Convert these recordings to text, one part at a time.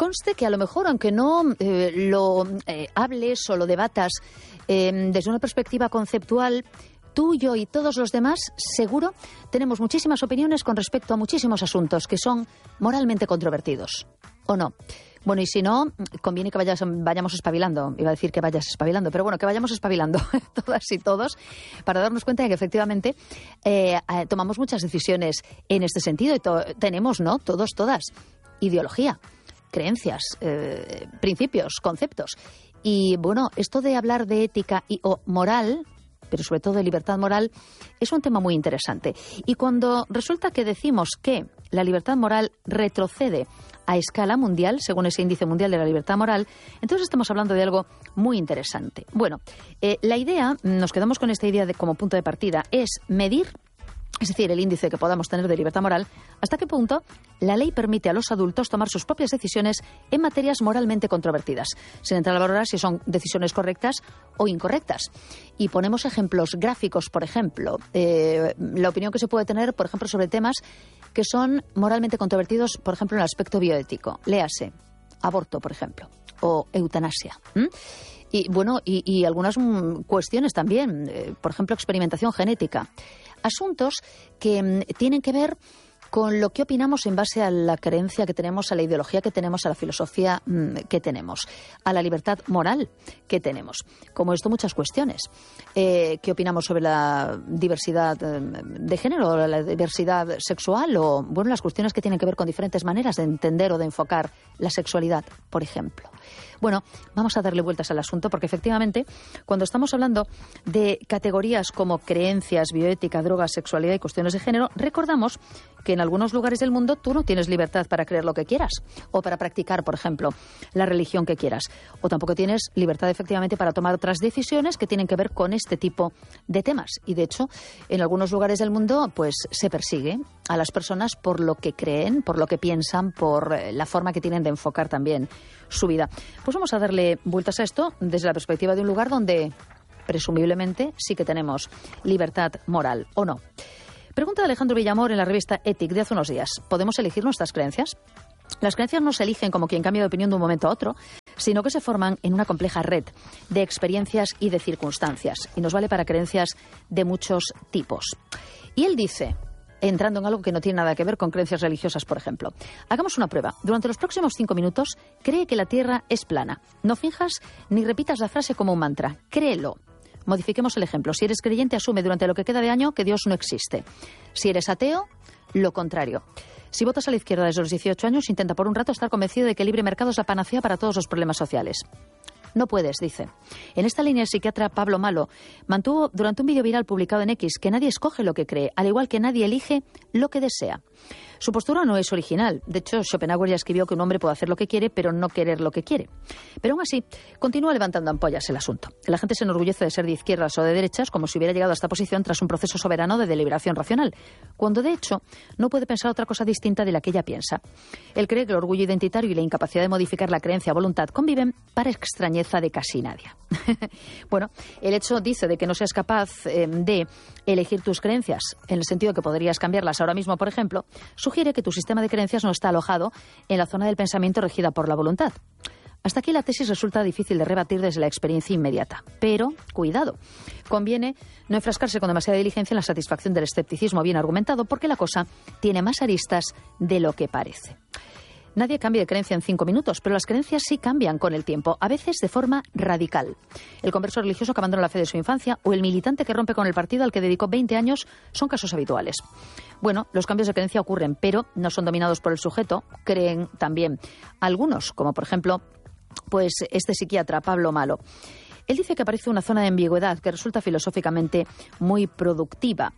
conste que a lo mejor, aunque no lo hables o lo debatas desde una perspectiva conceptual, tú, yo y todos los demás, seguro, tenemos muchísimas opiniones con respecto a muchísimos asuntos que son moralmente controvertidos, ¿o no? Bueno, y si no, conviene que vayamos espabilando. Iba a decir que vayas espabilando, pero bueno, que vayamos espabilando todas y todos para darnos cuenta de que efectivamente tomamos muchas decisiones en este sentido. Y tenemos, ¿no? Todos, todas. Ideología, creencias, principios, conceptos. Y bueno, esto de hablar de ética o moral, pero sobre todo de libertad moral, es un tema muy interesante. Y cuando resulta que decimos que la libertad moral retrocede a escala mundial, según ese índice mundial de la libertad moral, entonces estamos hablando de algo muy interesante. Bueno, la idea, nos quedamos con esta idea como punto de partida, es medir, es decir, el índice que podamos tener de libertad moral, hasta qué punto la ley permite a los adultos tomar sus propias decisiones en materias moralmente controvertidas, sin entrar a valorar si son decisiones correctas o incorrectas. Y ponemos ejemplos gráficos, por ejemplo, la opinión que se puede tener, por ejemplo, sobre temas que son moralmente controvertidos, por ejemplo, en el aspecto bioético. Léase, aborto, por ejemplo, o eutanasia. Y bueno, y algunas cuestiones también, por ejemplo, experimentación genética. Asuntos que tienen que ver con lo que opinamos en base a la creencia que tenemos, a la ideología que tenemos, a la filosofía que tenemos, a la libertad moral que tenemos. Como esto, muchas cuestiones. ¿Qué opinamos sobre la diversidad de género, la diversidad sexual o, bueno, las cuestiones que tienen que ver con diferentes maneras de entender o de enfocar la sexualidad, por ejemplo? Bueno, vamos a darle vueltas al asunto porque efectivamente cuando estamos hablando de categorías como creencias, bioética, drogas, sexualidad y cuestiones de género, recordamos que en algunos lugares del mundo tú no tienes libertad para creer lo que quieras o para practicar, por ejemplo, la religión que quieras. O tampoco tienes libertad efectivamente para tomar otras decisiones que tienen que ver con este tipo de temas. Y de hecho, en algunos lugares del mundo pues se persigue a las personas por lo que creen, por lo que piensan, por la forma que tienen de enfocar también su vida. Pues vamos a darle vueltas a esto desde la perspectiva de un lugar donde presumiblemente sí que tenemos libertad moral, ¿o no? Pregunta de Alejandro Villamor en la revista Ethic de hace unos días. ¿Podemos elegir nuestras creencias? Las creencias no se eligen como quien cambia de opinión de un momento a otro, sino que se forman en una compleja red de experiencias y de circunstancias. Y nos vale para creencias de muchos tipos. Y él dice, entrando en algo que no tiene nada que ver con creencias religiosas, por ejemplo. Hagamos una prueba. Durante los próximos 5 minutos, cree que la Tierra es plana. No finjas ni repitas la frase como un mantra. Créelo. Modifiquemos el ejemplo. Si eres creyente, asume durante lo que queda de año que Dios no existe. Si eres ateo, lo contrario. Si votas a la izquierda desde los 18 años, intenta por un rato estar convencido de que el libre mercado es la panacea para todos los problemas sociales. No puedes, dice. En esta línea, el psiquiatra Pablo Malo mantuvo durante un vídeo viral publicado en X que nadie escoge lo que cree, al igual que nadie elige lo que desea. Su postura no es original. De hecho, Schopenhauer ya escribió que un hombre puede hacer lo que quiere, pero no querer lo que quiere. Pero aún así, continúa levantando ampollas el asunto. La gente se enorgullece de ser de izquierdas o de derechas como si hubiera llegado a esta posición tras un proceso soberano de deliberación racional, cuando de hecho no puede pensar otra cosa distinta de la que ella piensa. Él cree que el orgullo identitario y la incapacidad de modificar la creencia a voluntad conviven para extrañeza de casi nadie. Bueno, el hecho, dice, de que no seas capaz de elegir tus creencias, en el sentido que podrías cambiarlas ahora mismo, por ejemplo, sugiere que tu sistema de creencias no está alojado en la zona del pensamiento regida por la voluntad. Hasta aquí la tesis resulta difícil de rebatir desde la experiencia inmediata. Pero, cuidado, conviene no enfrascarse con demasiada diligencia en la satisfacción del escepticismo bien argumentado, porque la cosa tiene más aristas de lo que parece. Nadie cambia de creencia en 5 minutos, pero las creencias sí cambian con el tiempo, a veces de forma radical. El converso religioso que abandona la fe de su infancia o el militante que rompe con el partido al que dedicó 20 años son casos habituales. Bueno, los cambios de creencia ocurren, pero no son dominados por el sujeto, creen también algunos, como por ejemplo, pues este psiquiatra Pablo Malo. Él dice que aparece una zona de ambigüedad que resulta filosóficamente muy productiva.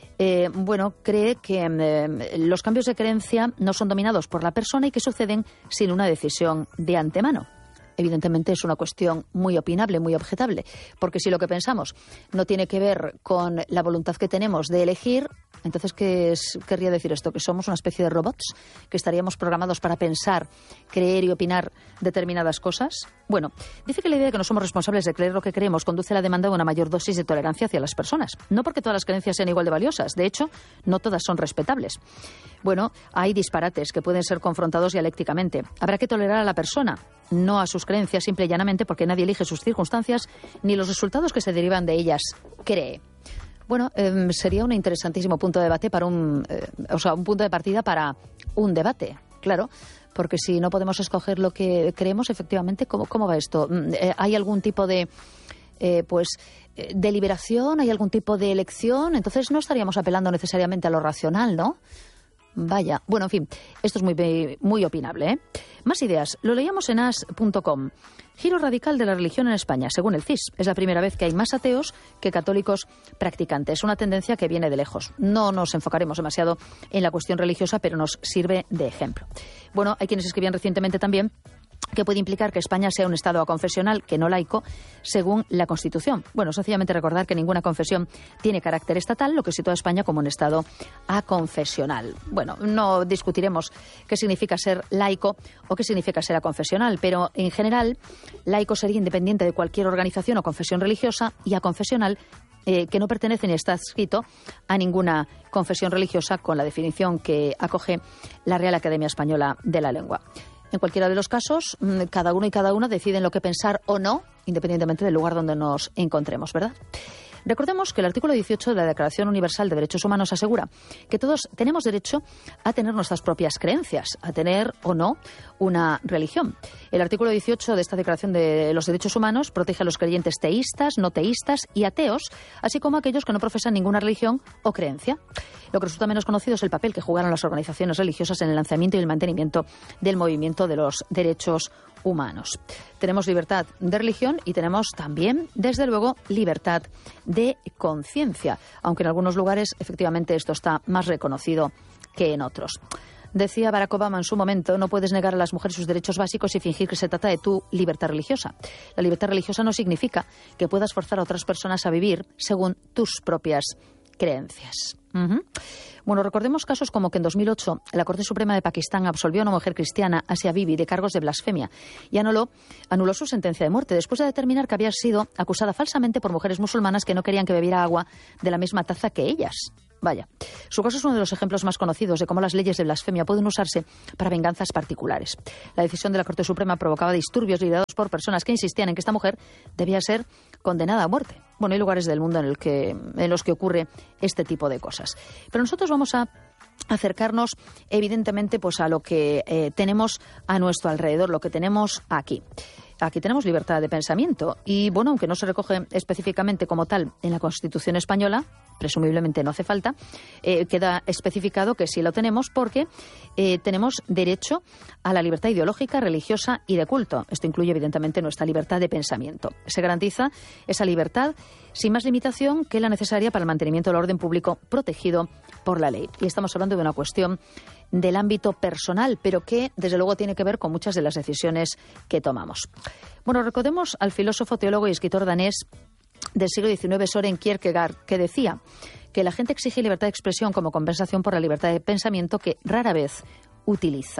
Cree que los cambios de creencia no son dominados por la persona y que suceden sin una decisión de antemano. evidentemente es una cuestión muy opinable, muy objetable, porque si lo que pensamos no tiene que ver con la voluntad que tenemos de elegir, entonces querría decir esto, que somos una especie de robots, que estaríamos programados para pensar, creer y opinar determinadas cosas. Bueno, dice que la idea de que no somos responsables de creer lo que creemos conduce a la demanda de una mayor dosis de tolerancia hacia las personas. No porque todas las creencias sean igual de valiosas, de hecho, no todas son respetables. Bueno, hay disparates que pueden ser confrontados dialécticamente. Habrá que tolerar a la persona, no a sus creencias, simple y llanamente porque nadie elige sus circunstancias ni los resultados que se derivan de ellas cree. Bueno, sería un interesantísimo punto de debate para un punto de partida para un debate, claro, porque si no podemos escoger lo que creemos, efectivamente, ¿cómo va esto? ¿Hay algún tipo de deliberación? ¿Hay algún tipo de elección? Entonces no estaríamos apelando necesariamente a lo racional, ¿no? Vaya, bueno, en fin, esto es muy, muy opinable, ¿eh? Más ideas. Lo leíamos en as.com. Giro radical de la religión en España, según el CIS. Es la primera vez que hay más ateos que católicos practicantes. Una tendencia que viene de lejos. No nos enfocaremos demasiado en la cuestión religiosa, pero nos sirve de ejemplo. Bueno, hay quienes escribían recientemente también que puede implicar que España sea un Estado aconfesional que no laico, según la Constitución. Bueno, sencillamente recordar que ninguna confesión tiene carácter estatal, lo que sitúa a España como un Estado aconfesional. Bueno, no discutiremos qué significa ser laico o qué significa ser aconfesional, pero en general, laico sería independiente de cualquier organización o confesión religiosa, y aconfesional que no pertenece ni está adscrito a ninguna confesión religiosa, con la definición que acoge la Real Academia Española de la Lengua. En cualquiera de los casos, cada uno y cada una deciden lo que pensar o no, independientemente del lugar donde nos encontremos, ¿verdad? Recordemos que el artículo 18 de la Declaración Universal de Derechos Humanos asegura que todos tenemos derecho a tener nuestras propias creencias, a tener o no una religión. El artículo 18 de esta Declaración de los Derechos Humanos protege a los creyentes teístas, no teístas y ateos, así como a aquellos que no profesan ninguna religión o creencia. Lo que resulta menos conocido es el papel que jugaron las organizaciones religiosas en el lanzamiento y el mantenimiento del movimiento de los derechos humanos. Tenemos libertad de religión y tenemos también, desde luego, libertad de conciencia, aunque en algunos lugares efectivamente esto está más reconocido que en otros. Decía Barack Obama en su momento: no puedes negar a las mujeres sus derechos básicos y fingir que se trata de tu libertad religiosa. La libertad religiosa no significa que puedas forzar a otras personas a vivir según tus propias creencias. Bueno, recordemos casos como que en 2008 la Corte Suprema de Pakistán absolvió a una mujer cristiana, Asia Bibi, de cargos de blasfemia y anuló su sentencia de muerte después de determinar que había sido acusada falsamente por mujeres musulmanas que no querían que bebiera agua de la misma taza que ellas. Vaya, su caso es uno de los ejemplos más conocidos de cómo las leyes de blasfemia pueden usarse para venganzas particulares. La decisión de la Corte Suprema provocaba disturbios liderados por personas que insistían en que esta mujer debía ser condenada a muerte. Bueno, hay lugares del mundo en los que ocurre este tipo de cosas. Pero nosotros vamos a acercarnos, evidentemente, pues a lo que tenemos a nuestro alrededor, lo que tenemos aquí. Aquí tenemos libertad de pensamiento y, bueno, aunque no se recoge específicamente como tal en la Constitución española, presumiblemente no hace falta, queda especificado que sí lo tenemos porque tenemos derecho a la libertad ideológica, religiosa y de culto. Esto incluye, evidentemente, nuestra libertad de pensamiento. Se garantiza esa libertad sin más limitación que la necesaria para el mantenimiento del orden público protegido por la ley. Y estamos hablando de una cuestión del ámbito personal, pero que, desde luego, tiene que ver con muchas de las decisiones que tomamos. Bueno, recordemos al filósofo, teólogo y escritor danés del siglo XIX, Søren Kierkegaard, que decía que la gente exige libertad de expresión como compensación por la libertad de pensamiento que rara vez utiliza.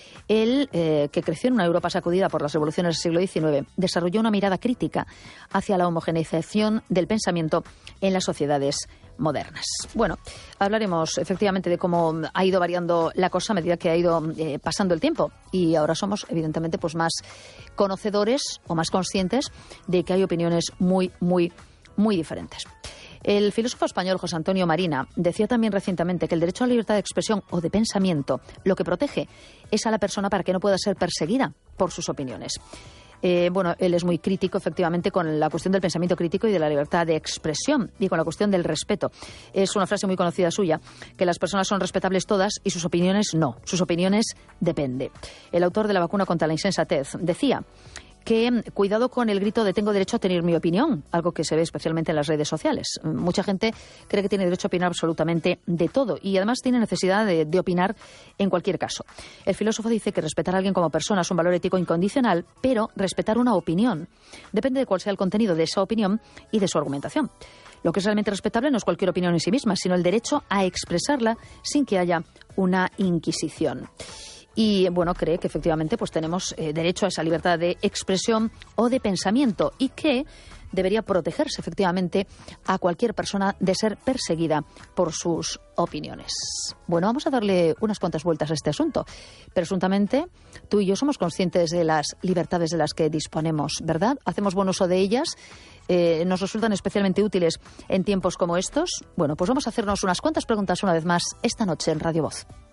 Él, que creció en una Europa sacudida por las revoluciones del siglo XIX, desarrolló una mirada crítica hacia la homogeneización del pensamiento en las sociedades modernas. Bueno, hablaremos efectivamente de cómo ha ido variando la cosa a medida que ha ido pasando el tiempo, y ahora somos evidentemente pues más conocedores o más conscientes de que hay opiniones muy, muy, muy diferentes. El filósofo español José Antonio Marina decía también recientemente que el derecho a la libertad de expresión o de pensamiento lo que protege es a la persona para que no pueda ser perseguida por sus opiniones. Bueno, él es muy crítico, efectivamente, con la cuestión del pensamiento crítico y de la libertad de expresión y con la cuestión del respeto. Es una frase muy conocida suya, que las personas son respetables todas y sus opiniones no. Sus opiniones depende. El autor de La vacuna contra la insensatez decía que cuidado con el grito de tengo derecho a tener mi opinión, algo que se ve especialmente en las redes sociales. Mucha gente cree que tiene derecho a opinar absolutamente de todo y además tiene necesidad de opinar en cualquier caso. El filósofo dice que respetar a alguien como persona es un valor ético incondicional, pero respetar una opinión depende de cuál sea el contenido de esa opinión y de su argumentación. Lo que es realmente respetable no es cualquier opinión en sí misma, sino el derecho a expresarla sin que haya una inquisición. Y, bueno, cree que efectivamente pues tenemos derecho a esa libertad de expresión o de pensamiento y que debería protegerse efectivamente a cualquier persona de ser perseguida por sus opiniones. Bueno, vamos a darle unas cuantas vueltas a este asunto. Presuntamente, tú y yo somos conscientes de las libertades de las que disponemos, ¿verdad? ¿Hacemos buen uso de ellas? ¿Nos resultan especialmente útiles en tiempos como estos? Bueno, pues vamos a hacernos unas cuantas preguntas una vez más esta noche en Radio Voz.